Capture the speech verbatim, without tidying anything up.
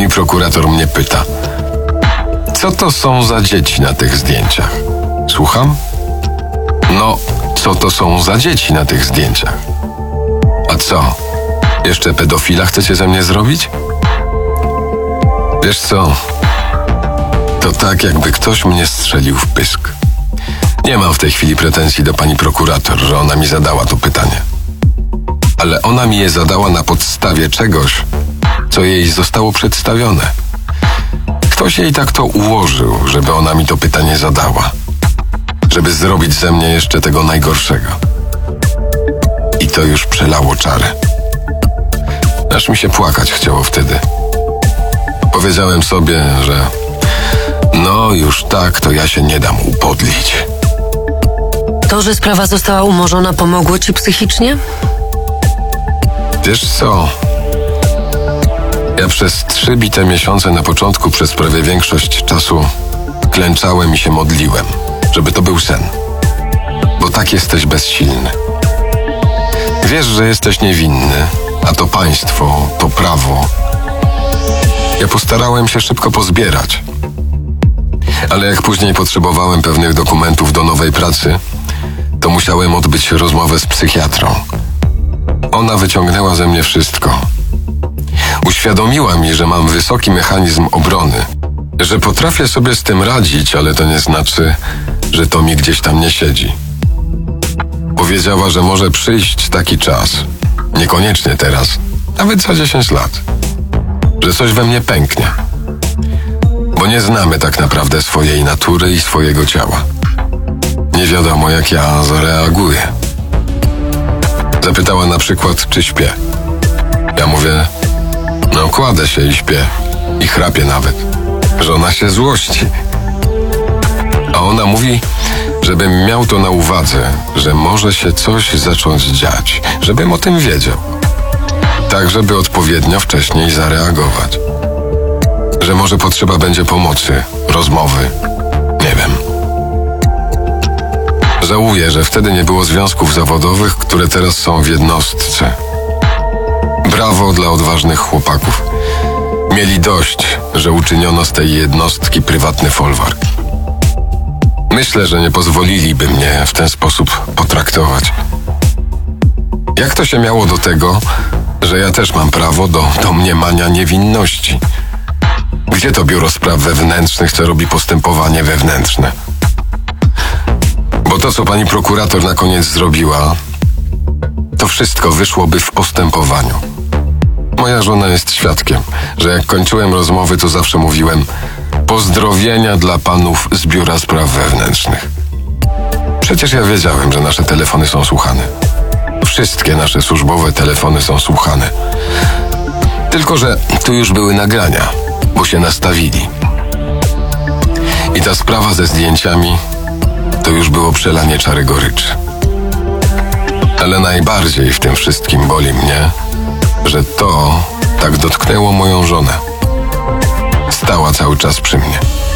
Pani prokurator mnie pyta, co to są za dzieci na tych zdjęciach? Słucham? No, co to są za dzieci na tych zdjęciach? A co? Jeszcze pedofila chcecie ze mnie zrobić? Wiesz co? To tak, jakby ktoś mnie strzelił w pysk. Nie mam w tej chwili pretensji do pani prokurator, że ona mi zadała to pytanie. Ale ona mi je zadała na podstawie czegoś, co jej zostało przedstawione. Ktoś jej tak to ułożył, żeby ona mi to pytanie zadała. Żeby zrobić ze mnie jeszcze tego najgorszego. I to już przelało czarę. Aż mi się płakać chciało wtedy. Powiedziałem sobie, że no już tak, to ja się nie dam upodlić. To, że sprawa została umorzona, pomogło ci psychicznie? Wiesz co? Ja przez trzy bite miesiące na początku, przez prawie większość czasu klęczałem i się modliłem, żeby to był sen. Bo tak jesteś bezsilny. Wiesz, że jesteś niewinny, a to państwo, to prawo. Ja postarałem się szybko pozbierać. Ale jak później potrzebowałem pewnych dokumentów do nowej pracy, to musiałem odbyć rozmowę z psychiatrą. Ona wyciągnęła ze mnie wszystko. Uświadomiła mi, że mam wysoki mechanizm obrony, że potrafię sobie z tym radzić, ale to nie znaczy, że to mi gdzieś tam nie siedzi. Powiedziała, że może przyjść taki czas, niekoniecznie teraz, nawet za dziesięć lat, że coś we mnie pęknie. Bo nie znamy tak naprawdę swojej natury i swojego ciała. Nie wiadomo, jak ja zareaguję. Zapytała na przykład, czy śpię. Ja mówię, no kładę się i śpię. I chrapię nawet. Żona się złości. A ona mówi, żebym miał to na uwadze, że może się coś zacząć dziać, żebym o tym wiedział. Tak, żeby odpowiednio wcześniej zareagować. Że może potrzeba będzie pomocy, rozmowy. Nie wiem. Żałuję, że wtedy nie było związków zawodowych, które teraz są w jednostce. Brawo dla odważnych chłopaków. Mieli dość, że uczyniono z tej jednostki prywatny folwark. Myślę, że nie pozwoliliby mnie w ten sposób potraktować. Jak to się miało do tego, że ja też mam prawo do domniemania niewinności? Gdzie to biuro spraw wewnętrznych, co robi postępowanie wewnętrzne? Bo to, co pani prokurator na koniec zrobiła, to wszystko wyszłoby w postępowaniu. Moja żona jest świadkiem, że jak kończyłem rozmowy, to zawsze mówiłem pozdrowienia dla panów z biura spraw wewnętrznych. Przecież ja wiedziałem, że nasze telefony są słuchane. Wszystkie nasze służbowe telefony są słuchane. Tylko że tu już były nagrania, bo się nastawili. I ta sprawa ze zdjęciami to już było przelanie czary goryczy. Ale najbardziej w tym wszystkim boli mnie, że to tak dotknęło moją żonę. Stała cały czas przy mnie.